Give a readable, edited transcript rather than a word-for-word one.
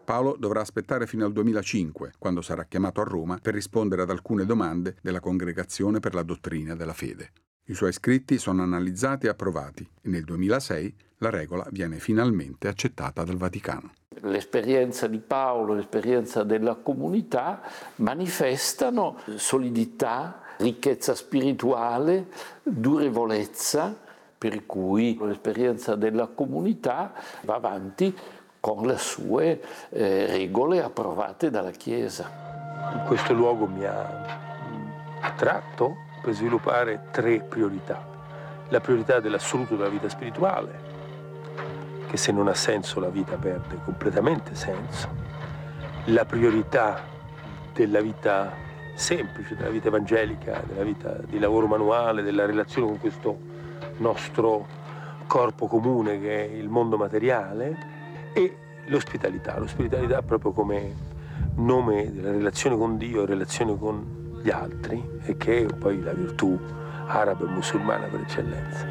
Paolo dovrà aspettare fino al 2005, quando sarà chiamato a Roma per rispondere ad alcune domande della Congregazione per la dottrina della fede. I suoi scritti sono analizzati e approvati e nel 2006 la regola viene finalmente accettata dal Vaticano. L'esperienza di Paolo, l'esperienza della comunità manifestano solidità, ricchezza spirituale, durevolezza, per cui l'esperienza della comunità va avanti con le sue regole approvate dalla Chiesa. Questo luogo mi ha attratto per sviluppare 3 priorità. La priorità dell'assoluto della vita spirituale, che se non ha senso la vita perde completamente senso. La priorità della vita semplice, della vita evangelica, della vita di lavoro manuale, della relazione con questo nostro corpo comune che è il mondo materiale, e l'ospitalità proprio come nome della relazione con Dio e relazione con gli altri, e che è poi la virtù araba e musulmana per eccellenza.